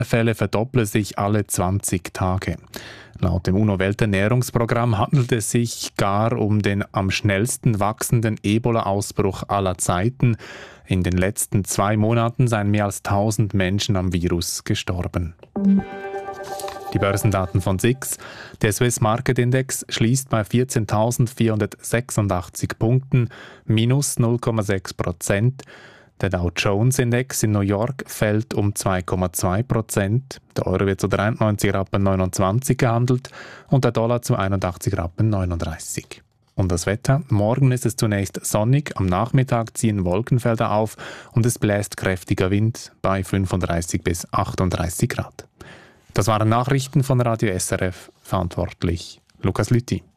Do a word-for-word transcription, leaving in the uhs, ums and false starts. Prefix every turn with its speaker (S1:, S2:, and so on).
S1: Fälle verdoppeln sich alle zwanzig Tage. Laut dem UNO-Welternährungsprogramm handelt es sich gar um den am schnellsten wachsenden Ebola-Ausbruch aller Zeiten. In den letzten zwei Monaten seien mehr als tausend Menschen am Virus gestorben. Die Börsendaten von S I X. Der Swiss Market Index schließt bei vierzehntausendvierhundertsechsundachtzig Punkten, minus null Komma sechs Prozent. Der Dow Jones Index in New York fällt um zwei Komma zwei Prozent. Der Euro wird zu dreiundneunzig Rappen neunundzwanzig gehandelt und der Dollar zu einundachtzig Rappen neununddreißig. Und das Wetter? Morgen ist es zunächst sonnig, am Nachmittag ziehen Wolkenfelder auf und es bläst kräftiger Wind bei fünfunddreißig bis achtunddreißig Grad. Das waren Nachrichten von Radio S R F, verantwortlich Lukas Lüthi.